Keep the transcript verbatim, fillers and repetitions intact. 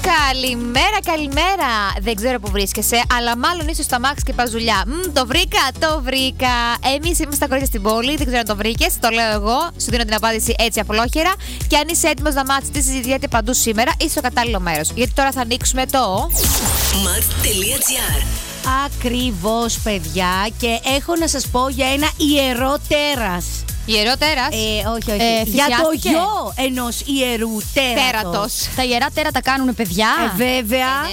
Καλημέρα, καλημέρα. Δεν ξέρω που βρίσκεσαι, αλλά μάλλον ίσω στα Μάξ και Παζουλιά. Μ, το βρήκα, το βρήκα. Εμείς είμαστε τα κορίτσια στην πόλη. Δεν ξέρω αν το βρήκες. Το λέω εγώ. Σου δίνω την απάντηση έτσι απλόχερα. Και αν είσαι έτοιμος να μάθεις τι συζητιέται παντού σήμερα, είσαι στο κατάλληλο μέρος. Γιατί τώρα θα ανοίξουμε το mat.gr. Ακριβώς, παιδιά. Και έχω να σας πω για ένα ιερό τέρας. Ιερό τέρας. Ε, όχι, όχι. Ε, για το θυσιάστηκε. γιο ενός ιερού τέρατος. Τέρατος. Τα ιερά τέρατα κάνουν παιδιά. Ε, βέβαια.